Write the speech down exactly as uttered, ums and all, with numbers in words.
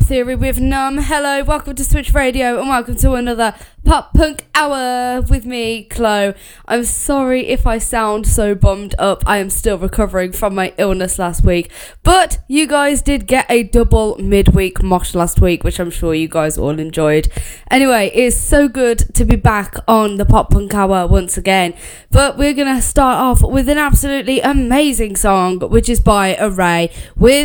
Theory with Numb. Hello, welcome to Switch Radio and welcome to another Pop Punk Hour with me, Chloe. I'm sorry if I sound so bummed up. I am still recovering from my illness last week. But you guys did get a double midweek mosh last week, which I'm sure you guys all enjoyed. Anyway, it's so good to be back on the Pop Punk Hour once again. But we're going to start off with an absolutely amazing song, which is by Array with